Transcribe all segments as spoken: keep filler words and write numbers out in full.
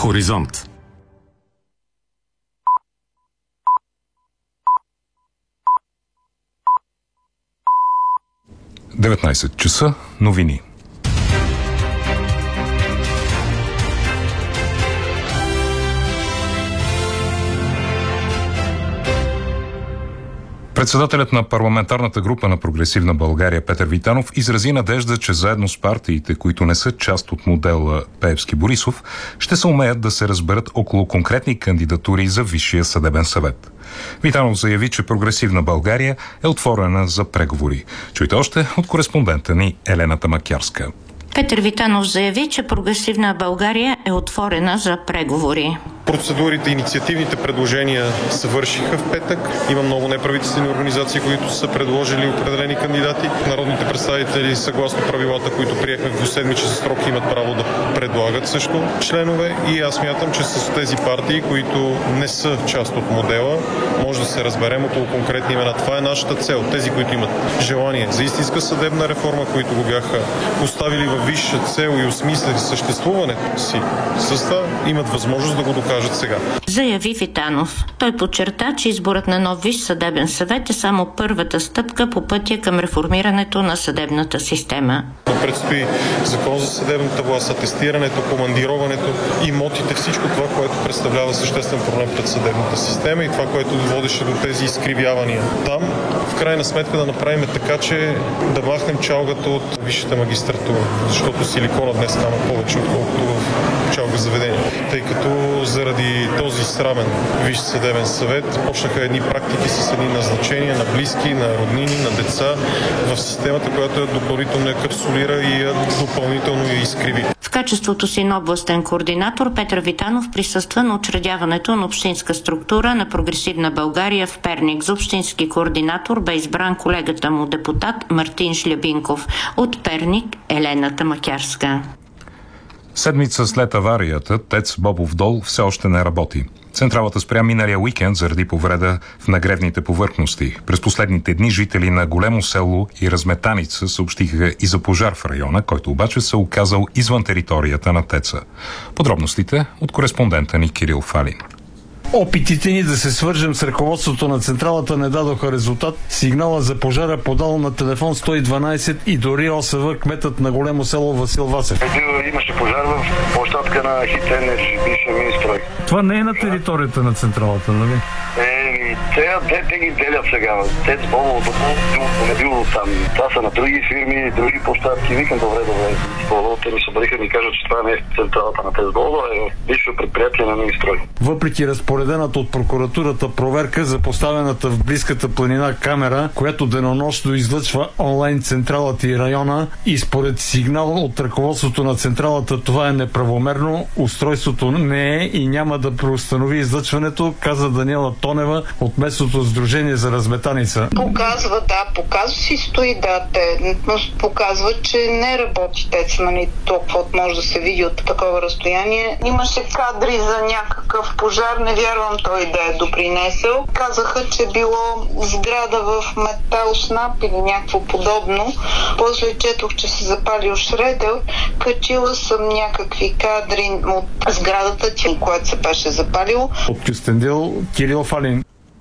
Хоризонт. деветнайсет часа, новини. Председателят на парламентарната група на Прогресивна България Петър Витанов изрази надежда, че заедно с партиите, които не са част от модела Пеевски-Борисов, ще се умеят да се разберат около конкретни кандидатури за Висшия съдебен съвет. Витанов заяви, че Прогресивна България е отворена за преговори. Чуйте още от кореспондента ни Елена Тамакярска. Петър Витанов заяви, че Прогресивна България е отворена за преговори. Процедурите, инициативните предложения се вършиха в петък. Има много неправителствени организации, които са предложили определени кандидати. Народните представители, съгласно правилата, които приехме в двуседмичен срок, имат право да предлагат също членове. И аз смятам, че с тези партии, които не са част от модела, може да се разберем около конкретни имена. Това е нашата цел. Тези, които имат желание за истинска съдебна реформа, които го бяха поставили във висша цел и осмислили съществуването си състав, имат възможност да го докажат сега. Заяви Витанов. Той подчерта, че изборът на нов Висш съдебен съвет е само първата стъпка по пътя към реформирането на съдебната система. Предстои закон за съдебната власт, атестирането, командироването, имотите, всичко това, което представлява съществен проблем пред съдебната система и това, което водеше до тези изкривявания. Там, в крайна сметка, да направим така, че да махнем чалгата от висшата магистратура, защото силикона днес стана повече, отколкото в чалга заведение. Тъй като заради този срамен Висш съдебен съвет почнаха едни практики с едни назначения на близки, на роднини, на деца в системата, която е допълнително я капсулира и я допълнително я изкриви. В качеството си на областен координатор Петър Витанов присъства на учредяването на общинска структура на Прогресивна България в Перник. За общински координатор бе избран колегата му депутат Мартин Шлябинков. От Перник Елена Тамакярска. Седмица след аварията ТЕЦ Бобов дол все още не работи. Централата спря миналия уикенд заради повреда в нагревните повърхности. През последните дни жители на Големо село и Разметаница съобщиха и за пожар в района, който обаче се оказал извън територията на ТЕЦа. Подробностите от кореспондента ни Кирил Фалин. Опитите ни да се свържем с ръководството на централата не дадоха резултат. Сигнала за пожара подал на телефон сто и дванайсет и дори ОСВ кметът на Големо село Васил Васев. Имаше пожар в площадка на Хитенеш, бившия министр. Това не е на територията на централата, нали? Е, те, те, те ги делят сега. Те с Бобовото не било там. Това са на други фирми, други площадки. Викам, добре, добре. Те ми събраха ми кажат, че това не е централата на ТЕЦ Бобово, е бивше предприятие на министр. Въпреки разпоредената от прокуратурата проверка за поставената в близката планина камера, която денонощно излъчва онлайн централата и района, и според сигнал от ръководството на централата това е неправомерно, устройството не е и няма да преустанови излъчването, каза Даниела Тонева от местното сдружение за Разметаница. Показва, да, показва си стои, да, те, но показва, че не работи теца, нали, толкова може да се види от такова разстояние. Имаше кадри за някакъв пожар, не вярвам той да е допринесъл. Казаха, че било сграда в метал снап или някакво подобно. После четох, че се запалил шредер. Качила съм някакви кадри от сградата, която се беше запалило. От Кюстендил, Кирил Фалин.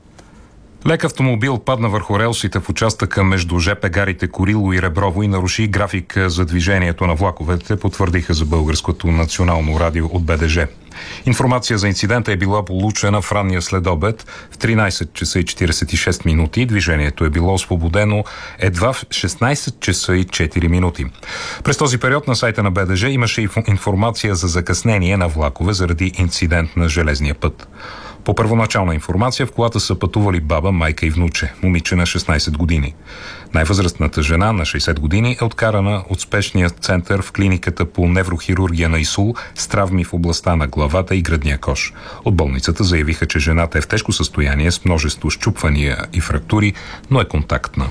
Лек автомобил падна върху релсите в участъка между ЖП гарите Курило и Реброво и наруши график за движението на влаковете, потвърдиха за Българското национално радио от БДЖ. Информация за инцидента е била получена в ранния следобед в тринайсет часа и четирийсет и шест минути. Движението е било освободено едва в шестнайсет часа и четири минути. През този период на сайта на БДЖ имаше информация за закъснение на влакове заради инцидент на железния път. По първоначална информация в колата са пътували баба, майка и внуче, момиче на шестнайсет години. Най-възрастната жена на шейсет години е откарана от спешния център в клиниката по неврохирургия на ИСУЛ с травми в областта на главата и гръдния кош. От болницата заявиха, че жената е в тежко състояние с множество счупвания и фрактури, но е контактна.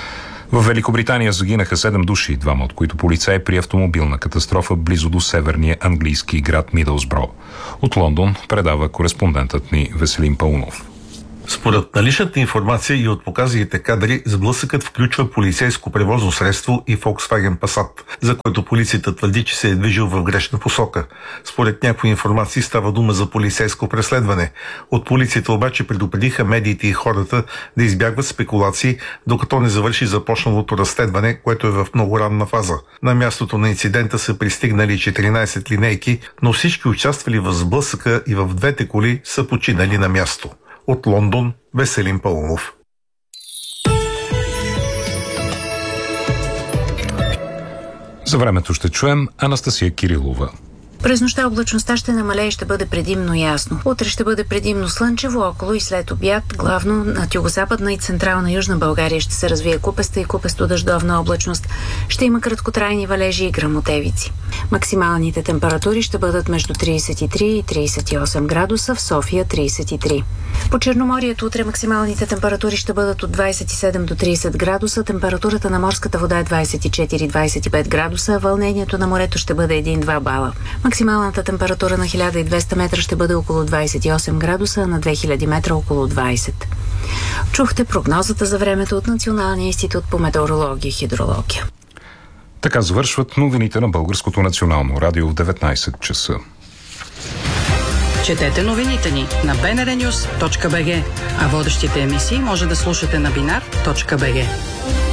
В Великобритания загинаха седем души, двама от които полицаи при автомобилна катастрофа близо до северния английски град Мидълсбро. От Лондон предава кореспондентът ни Веселин Паунов. Според наличната информация и от показаните кадри, сблъсъкът включва полицейско превозно средство и Volkswagen Passat, за което полицията твърди, че се е движил в грешна посока. Според някои информации става дума за полицейско преследване. От полицията обаче предупредиха медиите и хората да избягват спекулации, докато не завърши започналото разследване, което е в много ранна фаза. На мястото на инцидента са пристигнали четиринайсет линейки, но всички участвали в сблъсъка и в двете коли са починали на място. От Лондон, Веселин Паунов. За времето ще чуем Анастасия Кирилова. През нощта облачността ще намалее и ще бъде предимно ясно. Утре ще бъде предимно слънчево, около и след обяд, главно над югозападна и централна Южна България ще се развие купеста и купесто-дъждовна облачност. Ще има краткотрайни валежи и гръмотевици. Максималните температури ще бъдат между трийсет и три и трийсет и осем градуса, в София трийсет и три. По Черноморието утре максималните температури ще бъдат от двайсет и седем до трийсет градуса, температурата на морската вода е двайсет и четири до двайсет и пет градуса, вълнението на морето ще бъде един-два бала. Максималната температура на хиляда и двеста метра ще бъде около двайсет и осем градуса, а на две хиляди метра около двайсет. Чухте прогнозата за времето от Националния институт по метеорология и хидрология. Така завършват новините на Българското национално радио в деветнайсет часа. Четете новините ни на би ен ар нюз точка би джи, а водещите емисии може да слушате на бинар точка би джи.